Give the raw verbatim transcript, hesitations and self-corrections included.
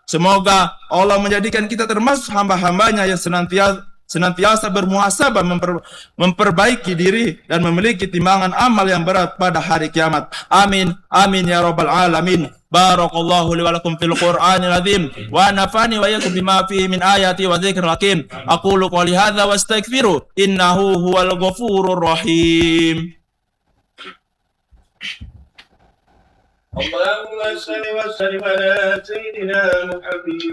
Semoga Allah menjadikan kita termasuk hamba-hambanya yang senantiasa senantiasa bermuhasabah, memper, memperbaiki diri dan memiliki timbangan amal yang berat pada hari kiamat. Amin, amin ya rabbal alamin. Barakallahu li wa lakum fil Qur'anil azim wa nafani wa iyyakum bima fihi min ayati wa dzikril hakim. Aqulu qouli hadza wa astaghfiru innahu huwal ghafurur rahim. اللهم صل وسلم على سيدنا محمد